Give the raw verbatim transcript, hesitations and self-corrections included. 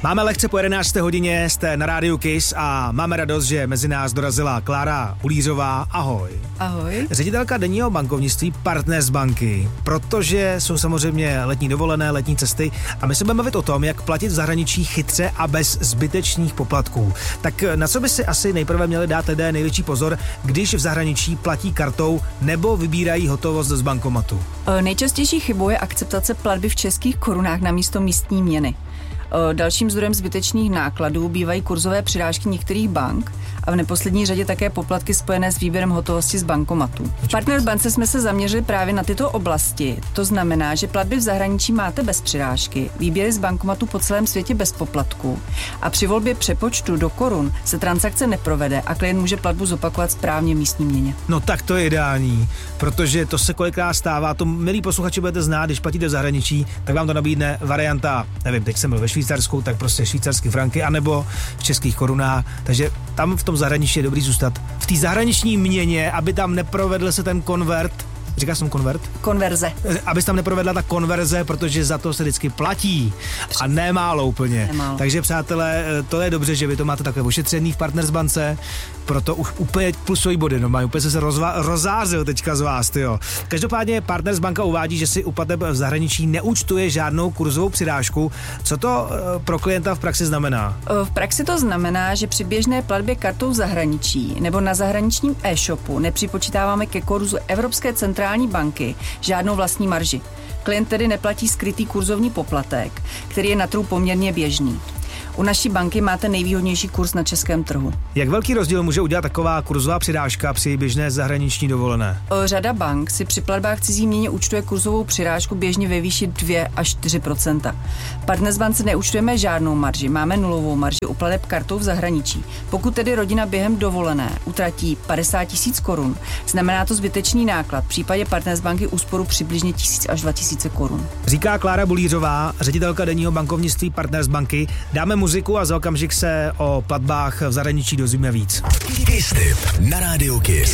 Máme lehce po jedenácté hodině, jste na rádiu Kiss a máme radost, že mezi nás dorazila Klára Bulířová. Ahoj. Ahoj. Ředitelka denního bankovnictví Partners banky, protože jsou samozřejmě letní dovolené, letní cesty a my se budeme bavit o tom, jak platit v zahraničí chytře a bez zbytečných poplatků. Tak na co by si asi nejprve měli dát lidé největší pozor, když v zahraničí platí kartou nebo vybírají hotovost z bankomatu? Nejčastější chybou je akceptace platby v českých korunách namísto místní měny. Dalším zdrojem zbytečných nákladů bývají kurzové přirážky některých bank a v neposlední řadě také poplatky spojené s výběrem hotovosti z bankomatu. V Partners bance jsme se zaměřili právě na tyto oblasti. To znamená, že platby v zahraničí máte bez přirážky, výběry z bankomatu po celém světě bez poplatku a při volbě přepočtu do korun se transakce neprovede a klient může platbu zopakovat správně v místní měně. No tak to je ideální, protože to se kolikrát stává, to milí posluchači budete znát, když platíte v zahraničí, tak vám to nabídne varianta, nevím, teď jsem byl ve Švýcarsku, tak prostě švýcarské franky, anebo v českých korunách, takže tam v tom zahraničí je dobrý zůstat v té zahraniční měně, aby tam neprovedl se ten konvert. Říkáš jsem konvert? Konverze. Aby tam neprovedla ta konverze, protože za to se vždycky platí. A nemálo úplně. Nemálo. Takže přátelé, to je dobře, že vy to máte takové ošetřený v Partners bance, proto už úplně plusový body, no mají, úplně se rozva- rozářil teďka z vás, tyjo. Každopádně Partners banka uvádí, že si u plateb v zahraničí neúčtuje žádnou kurzovou přirážku. Co to pro klienta v praxi znamená? V praxi to znamená, že při běžné platbě kartou v zahraničí nebo na zahraničním e-shopu nepřipočítáváme ke kurzu Evropské centrální banky žádnou vlastní marži. Klient tedy neplatí skrytý kurzovní poplatek, který je na trhu poměrně běžný. U naší banky máte nejvýhodnější kurz na českém trhu. Jak velký rozdíl může udělat taková kurzová přirážka při běžné zahraniční dovolené? Řada bank si při platbách cizí měně účtuje kurzovou přirážku běžně ve výši dvě až čtyři procenta. Partners bance neúčtujeme žádnou marži, máme nulovou marži u plateb kartou v zahraničí. Pokud tedy rodina během dovolené utratí padesát tisíc korun, znamená to zbytečný náklad. V případě Partners banky úsporu přibližně tisíc až dva tisíce korun. Říká Klára Bulířová, ředitelka denního bankovnictví Partners banky. Dáme muziku a za okamžik se o platbách v zahraničí dozvíme víc. Kiss Tip na rádiu Kiss.